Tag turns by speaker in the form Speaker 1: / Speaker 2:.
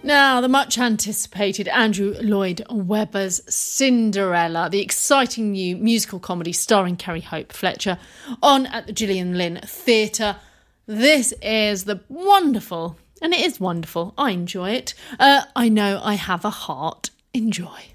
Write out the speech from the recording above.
Speaker 1: Now, the much anticipated Andrew Lloyd Webber's Cinderella, the exciting new musical comedy starring Kerry Hope Fletcher, on at the Gillian Lynn Theatre. This is the wonderful, and it is wonderful, I enjoy it. I know I have a heart. Enjoy.